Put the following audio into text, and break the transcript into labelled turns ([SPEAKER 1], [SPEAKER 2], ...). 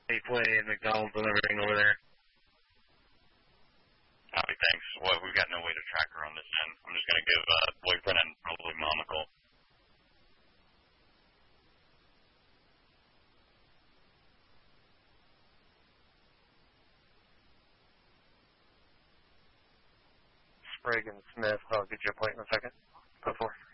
[SPEAKER 1] Safeway and McDonald's delivering over there.
[SPEAKER 2] Copy, thanks. Well, we've got no way to track her on this end. I'm just going to give boyfriend and probably mom a call.
[SPEAKER 1] Sprague and Smith, I'll get you a point in a second. Go for it.